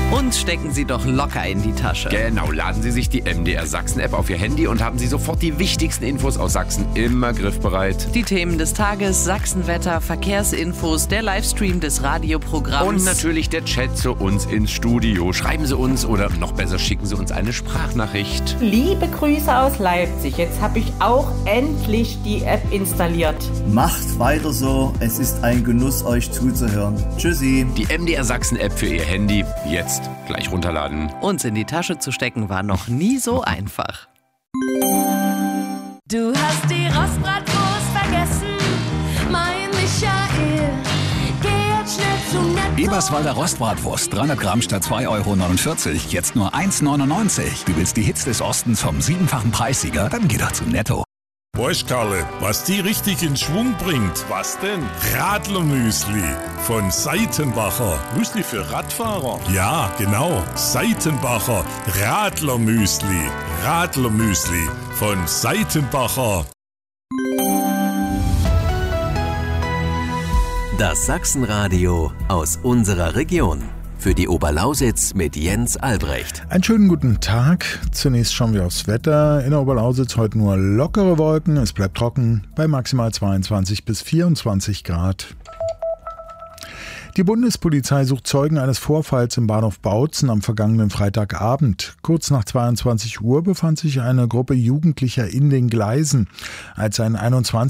Und stecken Sie doch locker in die Tasche. Genau, laden Sie sich die MDR Sachsen-App auf Ihr Handy und haben Sie sofort die wichtigsten Infos aus Sachsen immer griffbereit. Die Themen des Tages, Sachsenwetter, Verkehrsinfos, der Livestream des Radioprogramms. Und natürlich der Chat zu uns ins Studio. Schreiben Sie uns oder noch besser schicken Sie uns eine Sprachnachricht. Liebe Grüße aus Leipzig. Jetzt habe ich auch endlich die App installiert. Macht weiter so. Es ist ein Genuss, euch zuzuhören. Tschüssi. Die MDR Sachsen-App für Ihr Handy. Jetzt gleich runterladen. Uns in die Tasche zu stecken war noch nie so einfach. Du hast die Rostbratwurst vergessen, mein Michael. Geh jetzt schnell zu Netto. Eberswalder Rostbratwurst, 300 Gramm statt 2,49 €, jetzt nur 1,99 €. Du willst die Hits des Ostens vom 7-fachen Preissieger? Dann geh doch zu Netto. Weißt Karle, was die richtig in Schwung bringt? Was denn? Radlermüsli von Seitenbacher. Müsli für Radfahrer? Ja, genau. Seitenbacher Radlermüsli. Radlermüsli von Seitenbacher. Das Sachsenradio aus unserer Region. Für die Oberlausitz mit Jens Albrecht. Einen schönen guten Tag. Zunächst schauen wir aufs Wetter. In der Oberlausitz heute nur lockere Wolken. Es bleibt trocken bei maximal 22 bis 24 Grad. Die Bundespolizei sucht Zeugen eines Vorfalls im Bahnhof Bautzen am vergangenen Freitagabend. Kurz nach 22 Uhr befand sich eine Gruppe Jugendlicher in den Gleisen. Als ein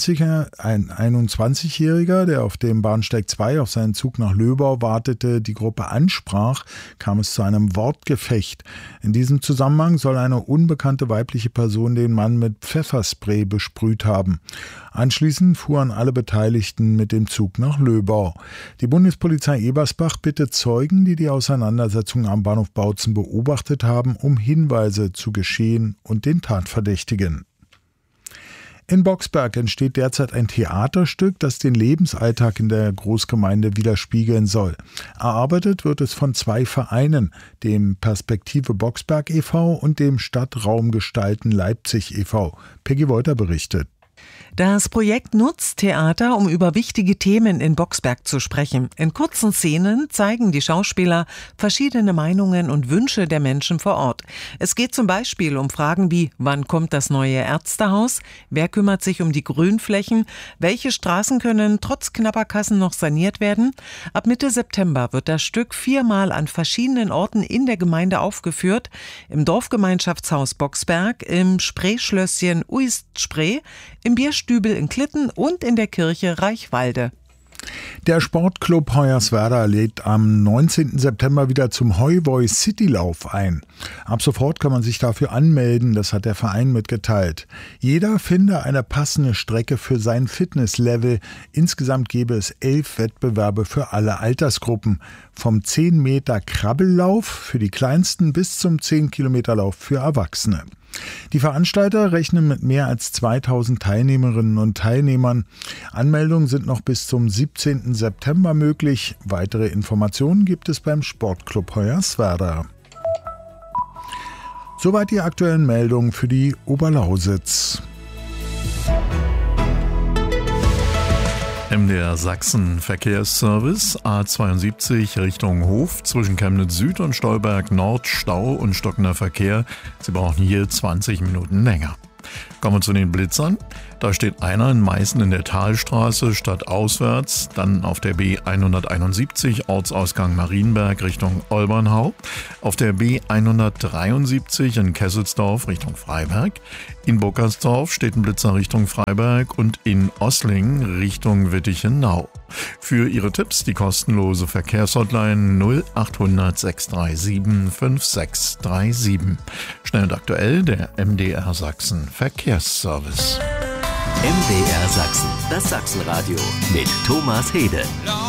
21-Jähriger, der auf dem Bahnsteig 2 auf seinen Zug nach Löbau wartete, die Gruppe ansprach, kam es zu einem Wortgefecht. In diesem Zusammenhang soll eine unbekannte weibliche Person den Mann mit Pfefferspray besprüht haben. Anschließend fuhren alle Beteiligten mit dem Zug nach Löbau. Die Bundespolizei Ebersbach bittet Zeugen, die die Auseinandersetzung am Bahnhof Bautzen beobachtet haben, um Hinweise zu Geschehen und den Tatverdächtigen. In Boxberg entsteht derzeit ein Theaterstück, das den Lebensalltag in der Großgemeinde widerspiegeln soll. Erarbeitet wird es von 2 Vereinen, dem Perspektive Boxberg e.V. und dem Stadtraumgestalten Leipzig e.V. Peggy Wolter berichtet. Das Projekt nutzt Theater, um über wichtige Themen in Boxberg zu sprechen. In kurzen Szenen zeigen die Schauspieler verschiedene Meinungen und Wünsche der Menschen vor Ort. Es geht zum Beispiel um Fragen wie: Wann kommt das neue Ärztehaus? Wer kümmert sich um die Grünflächen? Welche Straßen können trotz knapper Kassen noch saniert werden? Ab Mitte September wird das Stück 4-mal an verschiedenen Orten in der Gemeinde aufgeführt. Im Dorfgemeinschaftshaus Boxberg, im Spreeschlösschen Uist-Spree, im Bierstübel in Klitten und in der Kirche Reichwalde. Der Sportclub Hoyerswerda lädt am 19. September wieder zum Heuboy Citylauf ein. Ab sofort kann man sich dafür anmelden, das hat der Verein mitgeteilt. Jeder finde eine passende Strecke für sein Fitnesslevel. Insgesamt gäbe es 11 Wettbewerbe für alle Altersgruppen. Vom 10 Meter Krabbellauf für die Kleinsten bis zum 10 Kilometer Lauf für Erwachsene. Die Veranstalter rechnen mit mehr als 2000 Teilnehmerinnen und Teilnehmern. Anmeldungen sind noch bis zum 17. September möglich. Weitere Informationen gibt es beim Sportclub Hoyerswerda. Soweit die aktuellen Meldungen für die Oberlausitz. MDR Sachsen Verkehrsservice A72 Richtung Hof zwischen Chemnitz Süd und Stolberg Nord Stau und stockender Verkehr. Sie brauchen hier 20 Minuten länger. Kommen wir zu den Blitzern. Da steht einer in Meißen in der Talstraße stadtauswärts, dann auf der B171 Ortsausgang Marienberg Richtung Olbernhau, auf der B173 in Kesselsdorf Richtung Freiberg, in Burgersdorf steht ein Blitzer Richtung Freiberg und in Ossling Richtung Wittichenau. Für Ihre Tipps die kostenlose Verkehrshotline 0800 637 5637. Schnell und aktuell der MDR Sachsen Verkehrsservice. MDR Sachsen, das Sachsenradio mit Thomas Hede.